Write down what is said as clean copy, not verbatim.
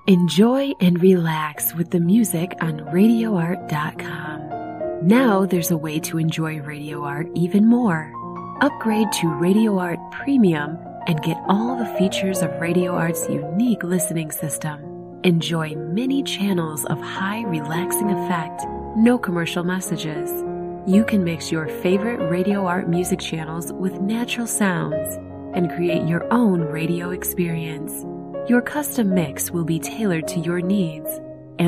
Enjoy and relax with the music on RadioArt.com. Now there's a way to enjoy Radio Art even more. Upgrade to Radio Art Premium and get all the features of Radio Art's unique listening system. Enjoy many channels of high relaxing effect, no commercial messages. You can mix your favorite Radio Art music channels with natural sounds and create your own radio experience. Your custom mix will be tailored to your needs.